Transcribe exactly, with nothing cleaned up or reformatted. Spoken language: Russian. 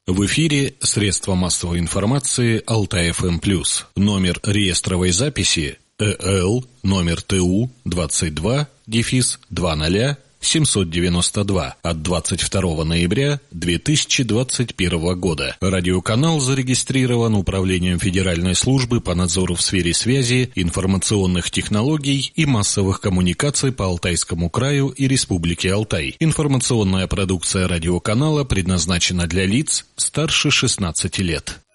В эфире средства массовой информации Алтай-эф эм плюс. Номер реестровой записи ЭЛ номер ТУ двадцать два дефис двадцать семьсот девяносто два от двадцать второго ноября две тысячи двадцать первого года. Радиоканал зарегистрирован Управлением Федеральной службы по надзору в сфере связи, информационных технологий и массовых коммуникаций по Алтайскому краю и Республике Алтай. Информационная продукция радиоканала предназначена для лиц старше шестнадцати лет.